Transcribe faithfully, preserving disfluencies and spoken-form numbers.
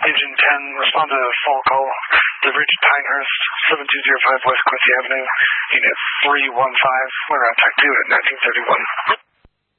Agent ten, respond to fall call. Delivery to Pinehurst, seven two zero five West Quincy Avenue, Unit three one five. We're on track two at nineteen thirty-one.